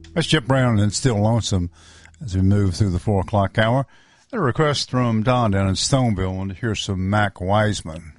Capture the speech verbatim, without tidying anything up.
That's Chip Brown and Still Lonesome as we move through the four o'clock hour. A request from Don down in Stoneville. I want to hear some Mac Wiseman.